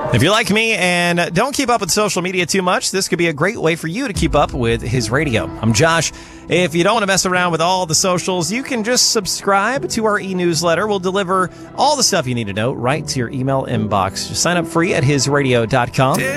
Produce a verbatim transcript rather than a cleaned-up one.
If you're like me and don't keep up with social media too much, this could be a great way for you to keep up with his radio. I'm Josh. If you don't want to mess around with all the socials, you can just subscribe to our e-newsletter. We'll deliver all the stuff you need to know right to your email inbox. Just sign up free at his radio dot com.